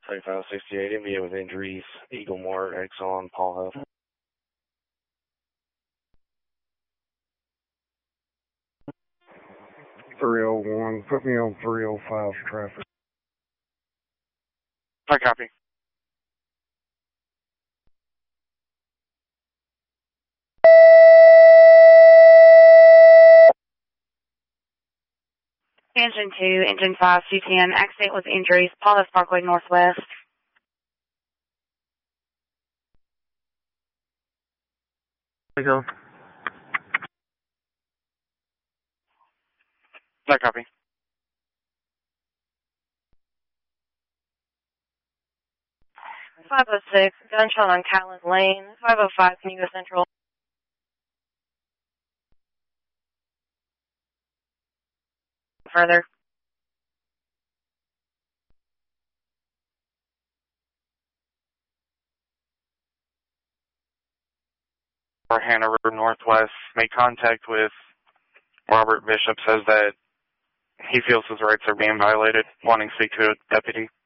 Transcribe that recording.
2568, India with injuries, Eagle Mart, Exxon, Paul Huff. 301, put me on 305 traffic. I copy. Engine 2, Engine 5, C10, accident with injuries, Paul Huff Parkway Northwest. Go. I copy. 506, gunshot on Callan Lane. 505, can you go central? Further. Or Hanover Northwest made contact with Robert Bishop, says that he feels his rights are being violated, wanting to speak to a deputy.